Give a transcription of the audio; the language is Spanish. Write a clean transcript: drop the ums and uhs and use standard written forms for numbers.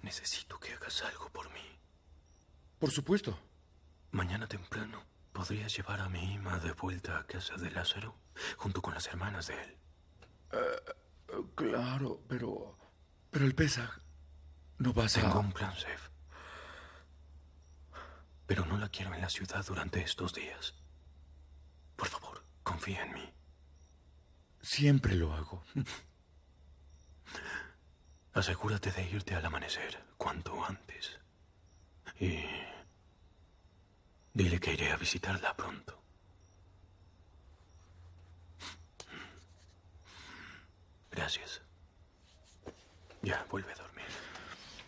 Necesito que hagas algo por mí. Por supuesto. Mañana temprano podrías llevar a mi Ima de vuelta a casa de Lázaro, junto con las hermanas de él. Claro, pero el Pesaj no vas a... Tengo un plan, Sef. Pero no la quiero en la ciudad durante estos días. Por favor, confía en mí. Siempre lo hago. Asegúrate de irte al amanecer, cuanto antes. Y dile que iré a visitarla pronto.